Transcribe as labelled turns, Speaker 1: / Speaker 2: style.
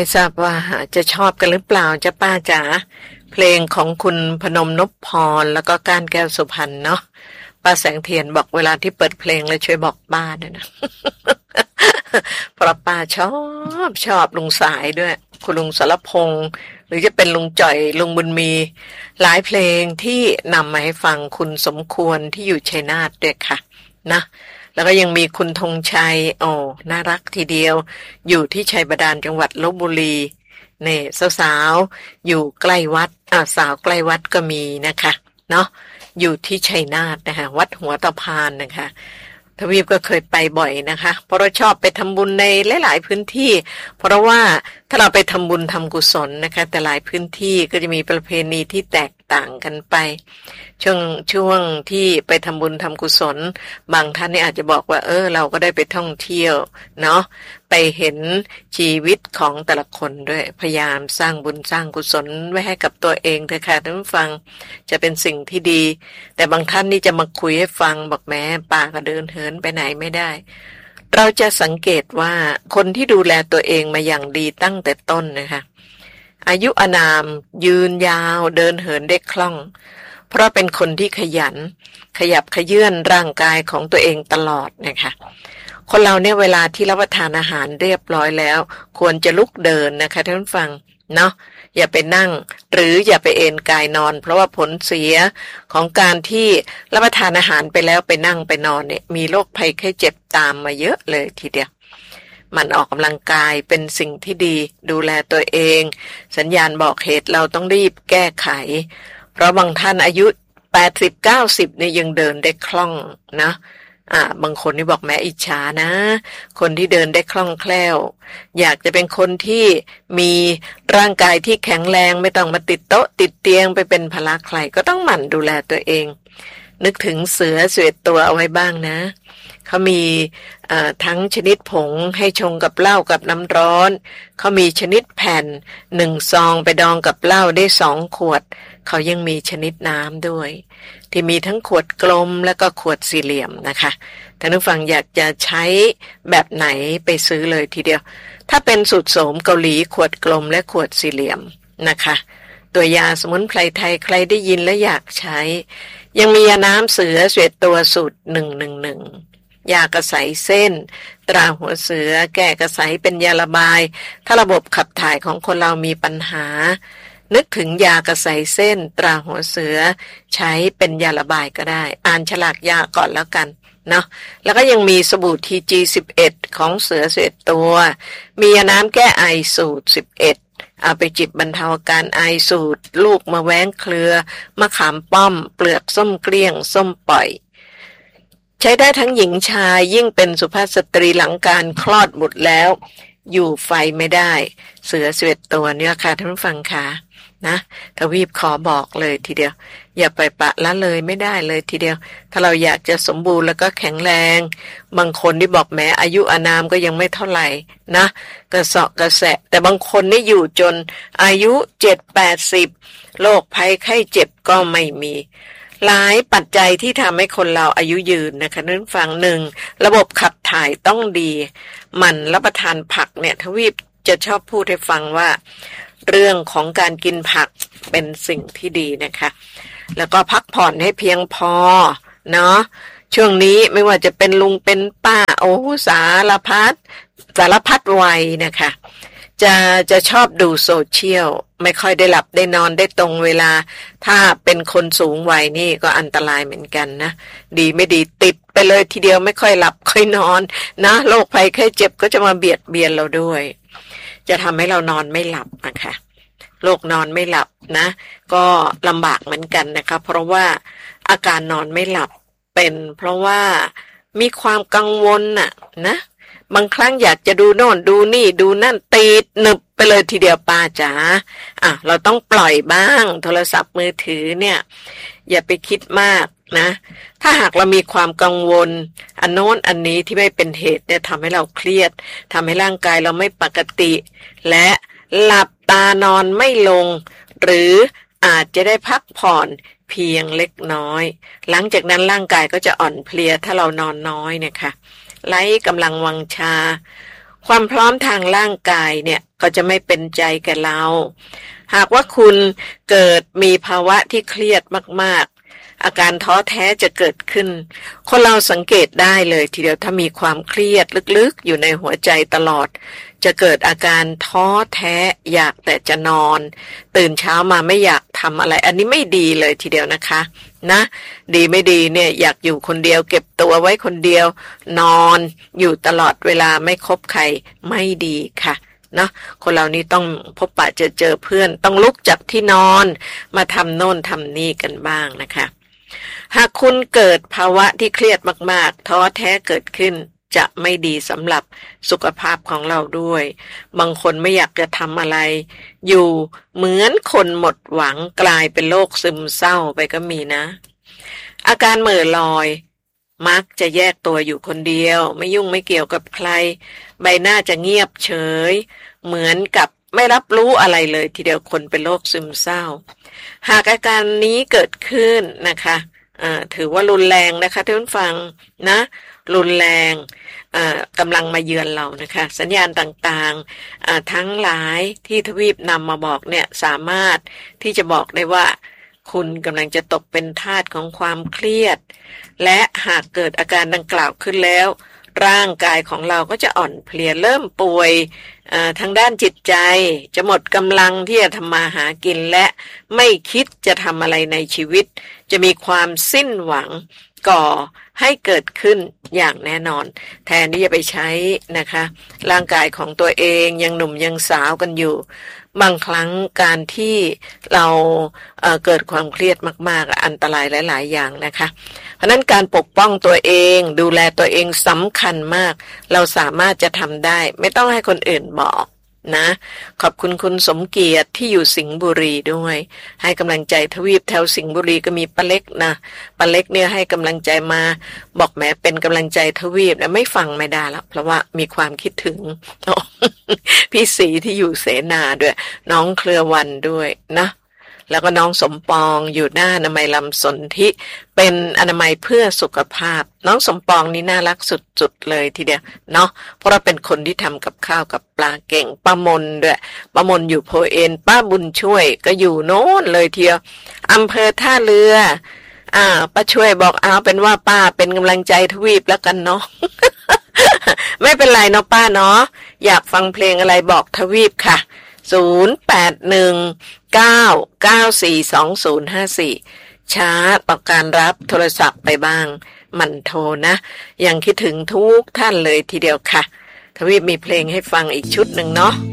Speaker 1: ไม่ทราบว่าจะชอบกันหรือเปล่าจะป้าจ๋าเพลงของคุณพนมนพพรแล้วก็ก้านแก้วสุพรรณเนาะป้าแสงเทียนบอกเวลาที่เปิดเพลงเลยช่วยบอกป้าด้วยนะ เพราะป้าชอบลุงสายด้วยคุณลุงสรพงษ์หรือจะเป็นลุงจ่อยลุงบุญมีหลายเพลงที่นำมาให้ฟังคุณสมควรที่อยู่ชัยนาทด้วยค่ะนะแล้วก็ยังมีคุณธงชัยน่ารักทีเดียวอยู่ที่ชัยบาดาลจังหวัดลพบุรีเนี่ยสาวๆอยู่ใกล้วัดสาวใกล้วัดก็มีนะคะเนาะอยู่ที่ชัยนาทนะคะวัดหัวตะพานนะคะทวีปก็เคยไปบ่อยนะคะเพราะเราชอบไปทำบุญในหลายๆพื้นที่เพราะว่าถ้าเราไปทำบุญทำกุศลนะคะแต่หลายพื้นที่ก็จะมีประเพณีที่แตกต่างกันไปช่วงที่ไปทำบุญทำกุศลบางท่านนี่อาจจะบอกว่าเราก็ได้ไปท่องเที่ยวเนาะไปเห็นชีวิตของแต่ละคนด้วยพยายามสร้างบุญสร้างกุศลไว้ให้กับตัวเองเถอะค่ะท่านผู้ฟังจะเป็นสิ่งที่ดีแต่บางท่านนี่จะมาคุยให้ฟังบอกแม้ป่าก็เดินเหินไปไหนไม่ได้เราจะสังเกตว่าคนที่ดูแลตัวเองมาอย่างดีตั้งแต่ต้นนะคะอายุอานามยืนยาวเดินเหินได้คล่องเพราะเป็นคนที่ขยันขยับเขยื้อนร่างกายของตัวเองตลอดนะคะคนเราเนี่ยเวลาที่รับประทานอาหารเรียบร้อยแล้วควรจะลุกเดินนะคะท่านผู้ฟังเนาะอย่าไปนั่งหรืออย่าไปเอนกายนอนเพราะว่าผลเสียของการที่รับประทานอาหารไปแล้วไปนั่งไปนอนเนี่ยมีโรคภัยไข้เจ็บตามมาเยอะเลยทีเดียวมันออกกำลังกายเป็นสิ่งที่ดีดูแลตัวเองสัญญาณบอกเหตุเราต้องรีบแก้ไขเพราะบางท่านอายุ80-90เนี่ยยังเดินได้คล่องนะบางคนนี่บอกแม่อิจฉานะคนที่เดินได้คล่องแคล่วอยากจะเป็นคนที่มีร่างกายที่แข็งแรงไม่ต้องมาติดโต๊ะติดเตียงไปเป็นภาระใครก็ต้องหมั่นดูแลตัวเองนึกถึงเสือ11 ตัวเอาไว้บ้างนะเขามีทั้งชนิดผงให้ชงกับเหล้ากับน้ำร้อนเขามีชนิดแผ่น1 ซองไปดองกับเหล้าได้2 ขวดเขายังมีชนิดน้ำด้วยที่มีทั้งขวดกลมและก็ขวดสี่เหลี่ยมนะคะท่านผู้ฟังอยากจะใช้แบบไหนไปซื้อเลยทีเดียวถ้าเป็นสูตรโสมเกาหลีขวดกลมและขวดสี่เหลี่ยมนะคะตัวยาสมุนไพรไทยใครได้ยินและอยากใช้ยังมียาน้ำเสือ11 ตัวสูตร111ยากระใสเส้นตราหัวเสือแก้กระใสเป็นยาระบายถ้าระบบขับถ่ายของคนเรามีปัญหานึกถึงยากระใสเส้นตราหัวเสือใช้เป็นยาระบายก็ได้อ่านฉลากยาก่อนแล้วกันเนาะแล้วก็ยังมีสบู่ TG11 ของเสือ11 ตัวมียาน้ำแก้ไอสูตร11เอาไปจิบบรรเทาอาการไอสูตรลูกมะแว้งเครือมะขามป้อมเปลือกส้มเกลี้ยงส้มปล่อยใช้ได้ทั้งหญิงชายยิ่งเป็นสุภาพสตรีหลังการคลอดบุตรแล้วอยู่ไฟไม่ได้เสือ11 ตัวเนี่ยค่ะท่านผู้ฟังค่ะนะทวีปขอบอกเลยทีเดียวอย่าไปปะละเลยไม่ได้เลยทีเดียวถ้าเราอยากจะสมบูรณ์แล้วก็แข็งแรงบางคนที่บอกแม้อายุอานามก็ยังไม่เท่าไหร่นะกระเสาะกระแสะแต่บางคนนี่อยู่จนอายุ70-80โรคภัยไข้เจ็บก็ไม่มีหลายปัจจัยที่ทำให้คนเราอายุยืนนะคะนั่นฟัง1ระบบขับถ่ายต้องดีมันรับประทานผักเนี่ยทวีปจะชอบพูดให้ฟังว่าเรื่องของการกินผักเป็นสิ่งที่ดีนะคะแล้วก็พักผ่อนให้เพียงพอเนาะช่วงนี้ไม่ว่าจะเป็นลุงเป็นป้าสารพัดวัยนะคะจะชอบดูโซเชียลไม่ค่อยได้หลับได้นอนได้ตรงเวลาถ้าเป็นคนสูงวัยนี่ก็อันตรายเหมือนกันนะดีไม่ดีติดไปเลยทีเดียวไม่ค่อยหลับค่อยนอนนะโรคภัยไข้เจ็บก็จะมาเบียดเบียนเราด้วยจะทำให้เรานอนไม่หลับนะคะโรคนอนไม่หลับนะก็ลำบากเหมือนกันนะคะเพราะว่าอาการนอนไม่หลับเป็นเพราะว่ามีความกังวลนะบางครั้งอยากจะดูโน่นดูนี่ดูนั่นติดหนึบไปเลยทีเดียวป้าจ๋าเราต้องปล่อยบ้างโทรศัพท์มือถือเนี่ยอย่าไปคิดมากนะถ้าหากเรามีความกังวลอันโน้นอันนี้ที่ไม่เป็นเหตุเนี่ยทำให้เราเครียดทำให้ร่างกายเราไม่ปกติและหลับตานอนไม่ลงหรืออาจจะได้พักผ่อนเพียงเล็กน้อยหลังจากนั้นร่างกายก็จะอ่อนเพลียถ้าเรานอนน้อยเนี่ยค่ะไร้กำลังวังชาความพร้อมทางร่างกายเนี่ยก็จะไม่เป็นใจแก่เราหากว่าคุณเกิดมีภาวะที่เครียดมากๆอาการท้อแท้จะเกิดขึ้นคนเราสังเกตได้เลยทีเดียวถ้ามีความเครียดลึกๆอยู่ในหัวใจตลอดจะเกิดอาการท้อแท้อยากแต่จะนอนตื่นเช้ามาไม่อยากทำอะไรอันนี้ไม่ดีเลยทีเดียวนะคะนะดีไม่ดีเนี่ยอยากอยู่คนเดียวเก็บตัวไว้คนเดียวนอนอยู่ตลอดเวลาไม่คบใครไม่ดีค่ะเนาะคนเรานี่ต้องพบปะเจอเพื่อนต้องลุกจากที่นอนมาทำโน่นทำนี่กันบ้างนะคะหากคุณเกิดภาวะที่เครียดมากๆท้อแท้เกิดขึ้นจะไม่ดีสำหรับสุขภาพของเราด้วยบางคนไม่อยากจะทำอะไรอยู่เหมือนคนหมดหวังกลายเป็นโรคซึมเศร้าไปก็มีนะอาการเหม่อลอยมักจะแยกตัวอยู่คนเดียวไม่ยุ่งไม่เกี่ยวกับใครใบหน้าจะเงียบเฉยเหมือนกับไม่รับรู้อะไรเลยทีเดียวคนเป็นโรคซึมเศร้าหากอาการนี้เกิดขึ้นนะคะถือว่ารุนแรงนะคะท่านผู้ฟังนะรุนแรงกำลังมาเยือนเรานะคะสัญญาณต่างๆทั้งหลายที่ทวีปนำมาบอกเนี่ยสามารถที่จะบอกได้ว่าคุณกำลังจะตกเป็นทาสของความเครียดและหากเกิดอาการดังกล่าวขึ้นแล้วร่างกายของเราก็จะอ่อนเพลียเริ่มป่วยทางด้านจิตใจจะหมดกำลังที่จะทำมาหากินและไม่คิดจะทำอะไรในชีวิตจะมีความสิ้นหวังก่อให้เกิดขึ้นอย่างแน่นอนแทนที่จะไปใช้นะคะร่างกายของตัวเองยังหนุ่มยังสาวกันอยู่บางครั้งการที่เราเกิดความเครียดมากๆอันตรายหลายๆอย่างนะคะเพราะนั้นการปกป้องตัวเองดูแลตัวเองสำคัญมากเราสามารถจะทำได้ไม่ต้องให้คนอื่นบอกนะขอบคุณคุณสมเกียรติที่อยู่สิงห์บุรีด้วยให้กำลังใจทวีปแถวสิงห์บุรีก็มีป้าเล็กนะป้าเล็กเนี่ยให้กำลังใจมาบอกแม้เป็นกำลังใจทวีปนะไม่ฟังไม่ได้แล้วเพราะว่ามีความคิดถึง พี่ศรีที่อยู่เสนาด้วยน้องเครือวันด้วยนะแล้วก็น้องสมปองอยู่หน้าอนามัยลำสนธิเป็นอนามัยเพื่อสุขภาพน้องสมปองนี่น่ารักสุดๆเลยทีเดียวเนาะเพราะเราเป็นคนที่ทำกับข้าวกับปลาเก่งป้ามนด้วยป้ามนอยู่โพเอนป้าบุญช่วยก็อยู่โน้นเลยเทียวอำเภอท่าเรือป้าช่วยบอกเอาเป็นว่าป้าเป็นกำลังใจทวีปแล้วกันเนาะ ไม่เป็นไรเนาะป้าเนาะอยากฟังเพลงอะไรบอกทวีปค่ะ0819942054ช้าต่อการรับโทรศัพท์ไปบ้างมันโทรนะยังคิดถึงทุกท่านเลยทีเดียวค่ะทวีปมีเพลงให้ฟังอีกชุดหนึ่งเนาะ